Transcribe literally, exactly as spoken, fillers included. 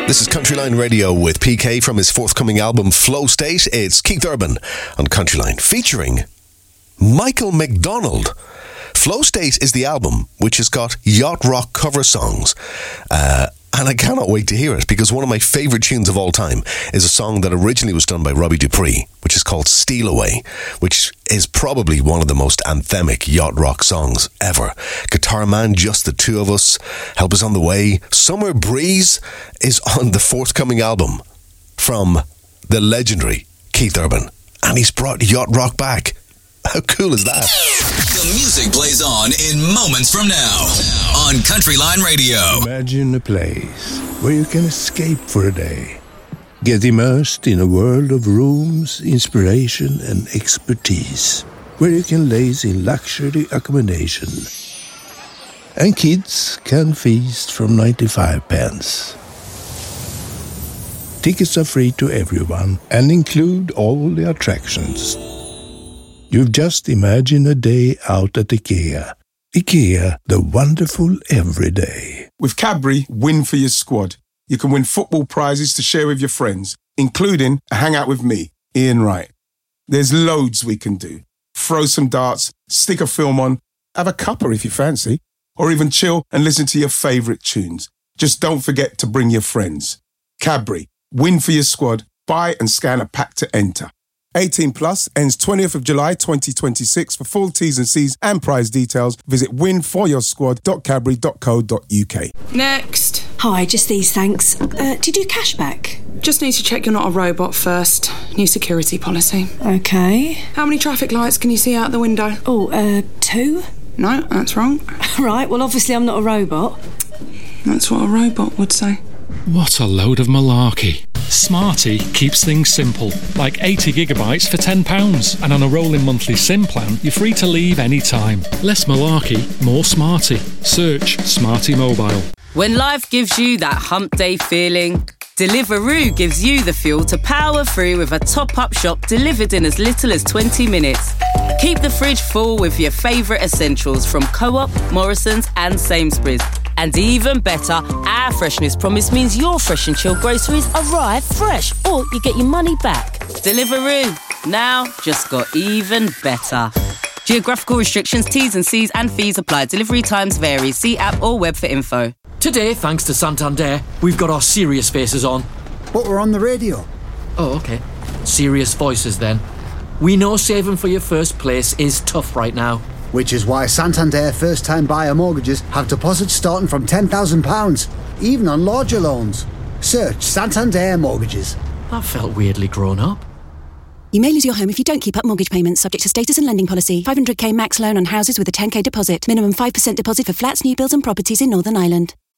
This is Countryline Radio with P K from his forthcoming album Flow State. It's Keith Urban on Countryline featuring Michael McDonald. Flow State is the album which has got yacht rock cover songs. Uh, and I cannot wait to hear it because one of my favourite tunes of all time is a song that originally was done by Robbie Dupree, which is called Steal Away, which is probably one of the most anthemic yacht rock songs ever. Guitar Man, Just the Two of Us, Help Is on the Way. Summer Breeze is on the forthcoming album from the legendary Keith Urban. And he's brought yacht rock back. How cool is that? The music plays on in moments from now on Countryline Radio. Imagine a place where you can escape for a day. Get immersed in a world of rooms, inspiration and expertise. Where you can laze in luxury accommodation. And kids can feast from ninety-five pence. Tickets are free to everyone and include all the attractions. You've just imagined a day out at IKEA. IKEA, the wonderful everyday. With Cadbury, win for your squad. You can win football prizes to share with your friends, including a hangout with me, Ian Wright. There's loads we can do. Throw some darts, stick a film on, have a cuppa if you fancy, or even chill and listen to your favourite tunes. Just don't forget to bring your friends. Cadbury, win for your squad. Buy and scan a pack to enter. eighteen plus, ends twentieth of July twenty twenty-six. For full T's and C's and prize details, visit win for your squad dot cadbury dot co dot uk. Next. Hi, just these, thanks. Uh, do you do cashback? Just need to check you're not a robot first. New security policy. Okay. How many traffic lights can you see out the window? Oh, uh, two? No, that's wrong. Right, well, obviously I'm not a robot. That's what a robot would say. What a load of malarkey. Smarty keeps things simple, like eighty gigabytes for ten pounds, and on a rolling monthly SIM plan, you're free to leave any time. Less malarkey, more smarty. Search Smarty Mobile. When life gives you that hump day feeling, Deliveroo gives you the fuel to power through with a top-up shop delivered in as little as twenty minutes. Keep the fridge full with your favourite essentials from Co-op, Morrison's and Sainsbury's. And even better, our freshness promise means your fresh and chilled groceries arrive fresh, or you get your money back. Deliveroo, now just got even better. Geographical restrictions, T's and C's and fees apply. Delivery times vary. See app or web for info. Today, thanks to Santander, we've got our serious faces on. But we're on the radio. Oh, okay. Serious voices then. We know saving for your first place is tough right now. Which is why Santander first-time buyer mortgages have deposits starting from ten thousand pounds, even on larger loans. Search Santander Mortgages. That felt weirdly grown up. You may lose your home if you don't keep up mortgage payments, subject to status and lending policy. five hundred k max loan on houses with a ten k deposit. Minimum five percent deposit for flats, new builds and properties in Northern Ireland.